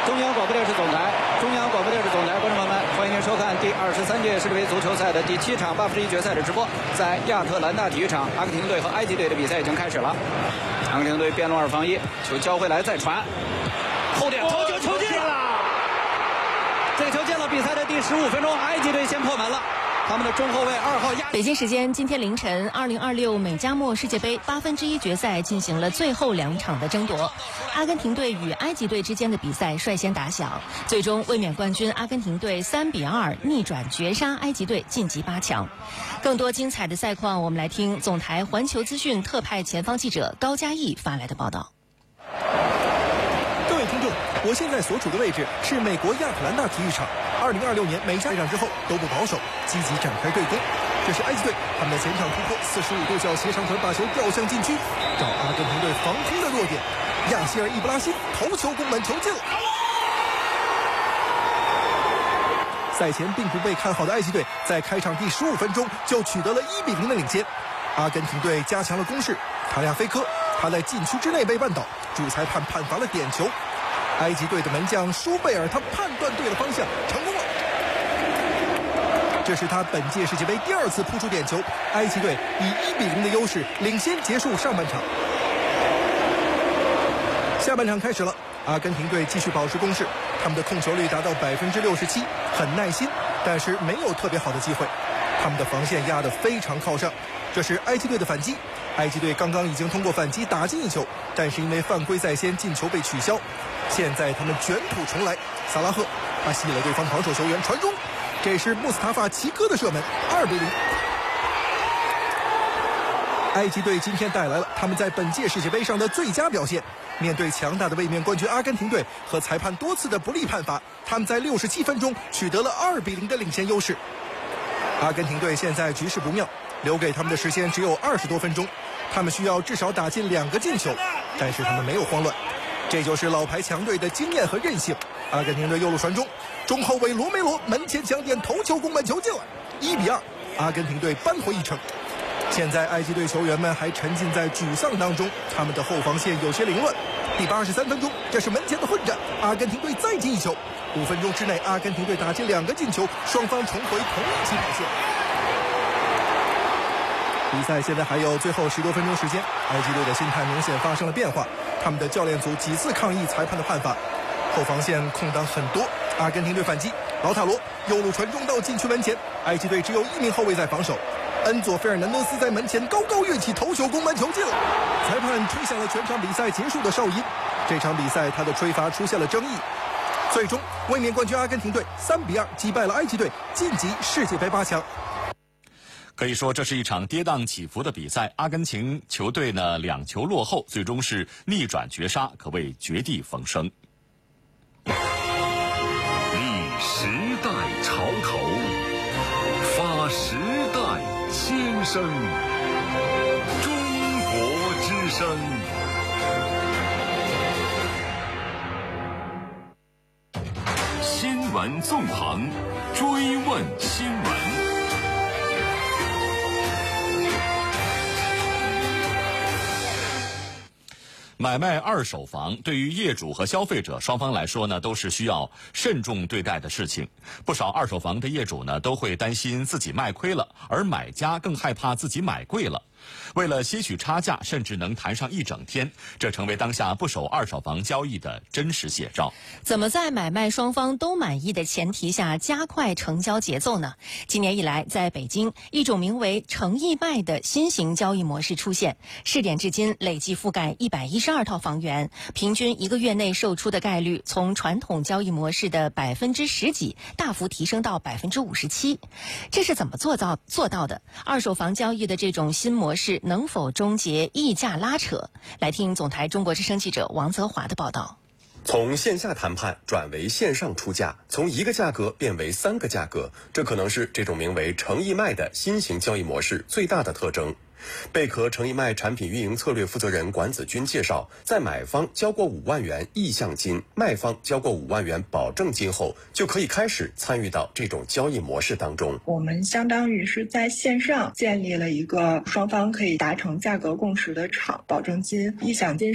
中央广播电视总台，观众朋友们，欢迎您收看第23届世界杯足球赛的第7场81决赛的直播。在亚特兰大体育场，阿根廷队和埃及队的比赛已经开始了。阿根廷队边路2防1，球交回来再传，后点头球球进了。这个球进了，比赛的第15分钟，埃及队先破门了。他们的中后卫2号亚。 北京时间今天凌晨，2026美加墨世界杯1/8决赛进行了最后2场的争夺。阿根廷队与埃及队之间的比赛率先打响，最终卫冕冠军阿根廷队3-2逆转绝杀埃及队，晋级8强。更多精彩的赛况，我们来听总台环球资讯特派前方记者高嘉毅发来的报道。 各位听众，我现在所处的位置是美国亚特兰大体育场。2026年美加赛场之后都不保守，积极展开对攻。这是埃及队，他们的前场突破45度角斜长传，把球吊向禁区，找阿根廷队防空的弱点。亚西尔·伊布拉辛头球攻门，球进了。赛前并不被看好的埃及队，在开场第15分钟就取得了1-0的领先。阿根廷队加强了攻势，塔亚菲科他在禁区之内被绊倒，主裁判判罚了点球。埃及队的门将舒贝尔他判断对了方向，成功了。这是他本届世界杯第2次扑出点球，埃及队以1-0的优势领先结束上半场。下半场开始了，阿根廷队继续保持攻势，他们的控球率达到67%，很耐心，但是没有特别好的机会。他们的防线压得非常靠上。这是埃及队的反击，埃及队刚刚已经通过反击打进1球，但是因为犯规在先，进球被取消。现在他们卷土重来，萨拉赫他吸引了对方防守球员传中，这是穆斯塔法齐科的射门，2-0。埃及队今天带来了他们在本届世界杯上的最佳表现。面对强大的卫冕冠军阿根廷队和裁判多次的不利判罚，他们在67分钟取得了2-0的领先优势。阿根廷队现在局势不妙，留给他们的时间只有20多分钟，他们需要至少打进2个进球，但是他们没有慌乱。这就是老牌强队的经验和韧性。阿根廷队右路传中，中后卫罗梅罗门前抢点，头球攻门，球进了，1-2，阿根廷队扳回一城。现在埃及队球员们还沉浸在沮丧当中，他们的后防线有些凌乱。第83分钟，这是门前的混战，阿根廷队再进1球。5分钟之内，阿根廷队打进2个进球，双方重回同一起跑线。比赛现在还有最后10多分钟时间，埃及队的心态明显发生了变化，他们的教练组几次抗议裁判的判罚，后防线空档很多。阿根廷队反击，劳塔罗右路传中到禁区门前，埃及队只有1名后卫在防守，恩佐·费尔南德斯在门前高高跃起，头球攻门，球进了。裁判吹响了全场比赛结束的哨音，这场比赛他的吹罚出现了争议，最终卫冕冠军阿根廷队3-2击败了埃及队，晋级世界杯8强。 可以说这是一场跌宕起伏的比赛，阿根廷球队呢2球落后，最终是逆转绝杀，可谓绝地逢生。 历时代潮头，发时代新生，中国之声。新闻纵横，追问新闻。 买卖二手房对于业主和消费者双方来说呢，都是需要慎重对待的事情。不少二手房的业主呢，都会担心自己卖亏了，而买家更害怕自己买贵了。为了吸取差价，甚至能谈上一整天，这成为当下不少二手房交易的真实写照。 怎么在买卖双方都满意的前提下加快成交节奏呢？今年以来，在北京，一种名为诚意卖的新型交易模式出现，试点至今累计覆盖112套房源，平均1个月内售出的概率从传统交易模式的10%几大幅提升到57%。这是怎么做到的？二手房交易的这种新模式能否终结溢价拉扯？来听总台中国之声记者王泽华的报道。 从线下谈判转为线上出价，从1个价格变为3个价格，这可能是这种名为诚意卖的新型交易模式最大的特征。贝壳诚意卖产品运营策略负责人管子军介绍，在买方交过5万元意向金，卖方交过5万元保证金后，就可以开始参与到这种交易模式当中。 我们相当于是在线上建立了一个双方可以达成价格共识的场，保证金、意向金